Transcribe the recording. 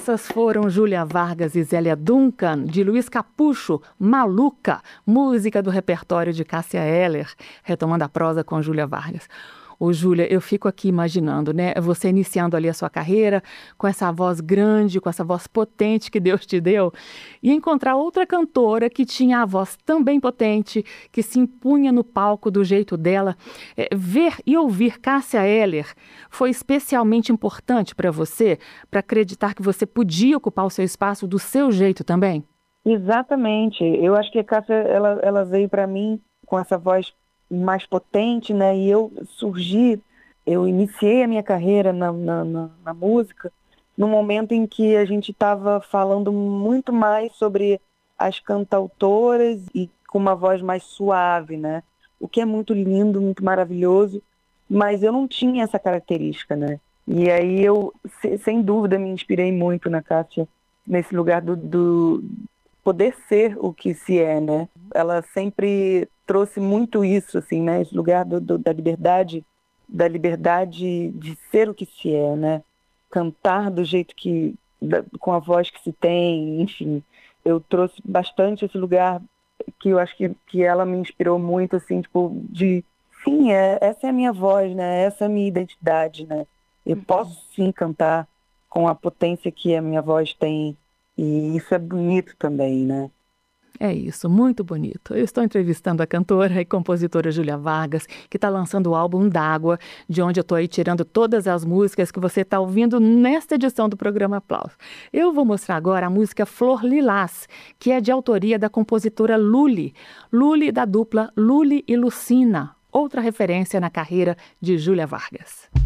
Essas foram Júlia Vargas e Zélia Duncan, de Luiz Capucho, Maluca, música do repertório de Cássia Eller, retomando a prosa com Júlia Vargas. Ô, Júlia, eu fico aqui imaginando, né? Você iniciando ali a sua carreira com essa voz grande, com essa voz potente que Deus te deu, e encontrar outra cantora que tinha a voz também potente, que se impunha no palco do jeito dela. Ver e ouvir Cássia Eller foi especialmente importante para você, para acreditar que você podia ocupar o seu espaço do seu jeito também? Exatamente. Eu acho que a Cássia, ela veio para mim com essa voz mais potente, né? E eu iniciei a minha carreira na música no momento em que a gente estava falando muito mais sobre as cantautoras e com uma voz mais suave, né? O que é muito lindo, muito maravilhoso, mas eu não tinha essa característica, né? E aí eu, sem dúvida, me inspirei muito na Cássia, nesse lugar do poder ser o que se é, né? Ela sempre trouxe muito isso, assim, né? Esse lugar da liberdade de ser o que se é, né? Cantar do jeito com a voz que se tem, enfim. Eu trouxe bastante esse lugar que eu acho que ela me inspirou muito, assim, tipo, sim, essa é a minha voz, né? Essa é a minha identidade, né? Eu posso, sim, cantar com a potência que a minha voz tem, e isso é bonito também, né? É isso, muito bonito. Eu estou entrevistando a cantora e compositora Júlia Vargas, que está lançando o álbum D'Água, de onde eu estou aí tirando todas as músicas que você está ouvindo nesta edição do programa Aplausos. Eu vou mostrar agora a música Flor Lilás, que é de autoria da compositora Lully. Lully da dupla Lully e Lucina, outra referência na carreira de Júlia Vargas.